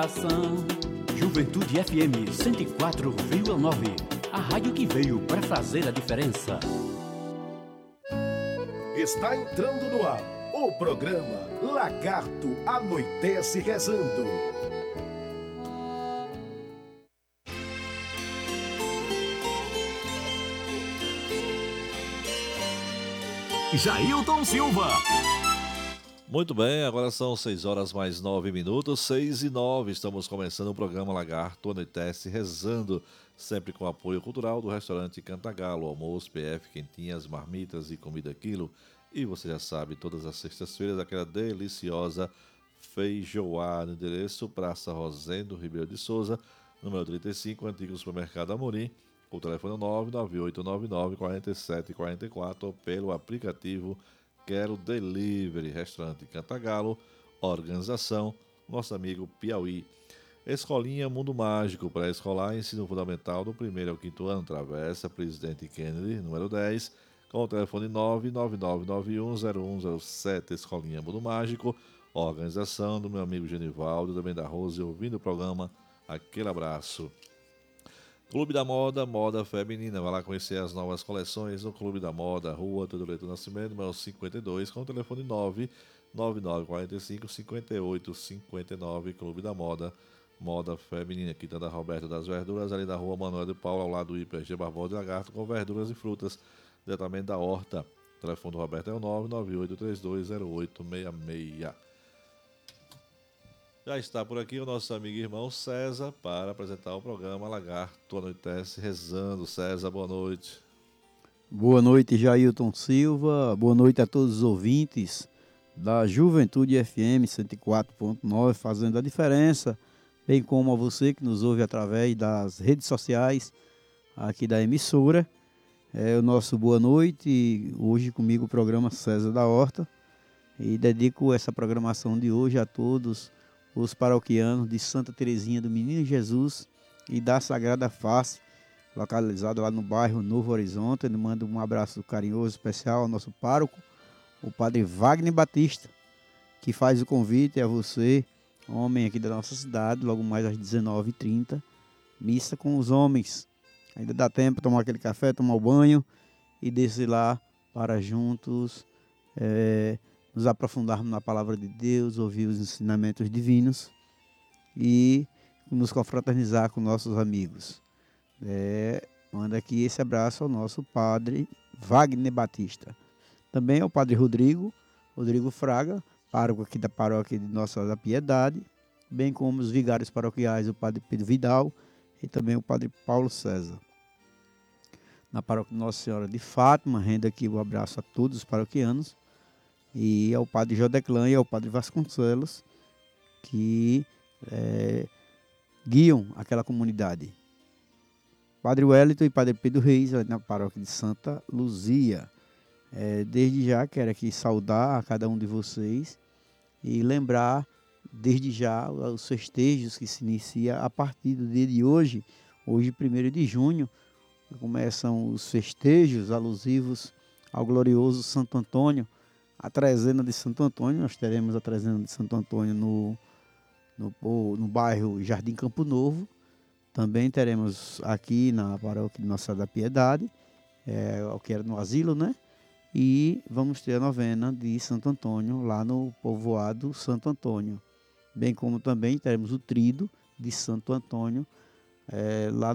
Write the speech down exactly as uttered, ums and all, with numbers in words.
Ação. Juventude F M cento e quatro vírgula nove, a rádio que veio para fazer a diferença. Está entrando no ar o programa Lagarto Anoitece Rezando. Jailton Silva. Muito bem, agora são seis horas mais nove minutos, seis e nove. Estamos começando o programa Lagarto Anoitece Rezando, sempre com apoio cultural do restaurante Cantagalo, almoço, P F, quentinhas, marmitas e comida quilo. E você já sabe, todas as sextas-feiras, aquela deliciosa feijoada, no endereço Praça Rosendo, Ribeiro de Souza, número trinta e cinco, antigo supermercado Amorim, o telefone nove nove oito nove nove quatro sete quatro quatro ou pelo aplicativo Quero Delivery. Restaurante Cantagalo, organização nosso amigo Piauí. Escolinha Mundo Mágico, pré-escolar, ensino fundamental do primeiro ao quinto ano, Travessa Presidente Kennedy, número dez, com o telefone nove nove nove nove um zero um zero sete. Escolinha Mundo Mágico, organização do meu amigo Genivaldo, também da Rose, ouvindo o programa. Aquele abraço. Clube da Moda, moda feminina. Vai lá conhecer as novas coleções no Clube da Moda, Rua Teodoreto Nascimento, número cinquenta e dois, com o telefone nove nove nove quatro cinco cinco oito cinco nove. Clube da Moda, moda feminina. Quinta da Roberto das Verduras, ali da Rua Manuel de Paula, ao lado do I P G Barbosa de Lagarto, com verduras e frutas, diretamente da horta. O telefone do Roberto é o nove nove oito três dois zero oito seis seis. Já está por aqui o nosso amigo e irmão César para apresentar o programa Lagarto Anoitece Rezando. César, boa noite. Boa noite, Jailton Silva. Boa noite a todos os ouvintes da Juventude F M cento e quatro ponto nove, fazendo a diferença, bem como a você que nos ouve através das redes sociais aqui da emissora. É o nosso boa noite, hoje comigo o programa César da Horta, e dedico essa programação de hoje a todos os paroquianos de Santa Terezinha do Menino Jesus e da Sagrada Face, localizado lá no bairro Novo Horizonte. Eu mando um abraço carinhoso, especial ao nosso pároco, o padre Wagner Batista, que faz o convite a você, homem aqui da nossa cidade, logo mais às dezenove e trinta, missa com os homens. Ainda dá tempo de tomar aquele café, tomar o banho e descer lá para juntos é, nos aprofundarmos na palavra de Deus, ouvir os ensinamentos divinos e nos confraternizar com nossos amigos. É, manda aqui esse abraço ao nosso padre Wagner Batista. Também ao padre Rodrigo, Rodrigo Fraga, pároco aqui da paróquia de Nossa da Piedade, bem como os vigários paroquiais, o padre Pedro Vidal e também o padre Paulo César. Na paróquia de Nossa Senhora de Fátima, renda aqui o abraço a todos os paroquianos, e ao padre Jodeclã e ao padre Vasconcelos, que é, guiam aquela comunidade. Padre Wellington e padre Pedro Reis, na paróquia de Santa Luzia. É, desde já quero aqui saudar a cada um de vocês e lembrar desde já os festejos que se inicia a partir do dia de hoje, hoje primeiro de junho, começam os festejos alusivos ao glorioso Santo Antônio, a trezena de Santo Antônio. Nós teremos a trezena de Santo Antônio no, no, no bairro Jardim Campo Novo. Também teremos aqui na paróquia de Nossa Senhora da Piedade, é, o que era no asilo, né? E vamos ter a novena de Santo Antônio lá no povoado Santo Antônio. Bem como também teremos o trido de Santo Antônio é, lá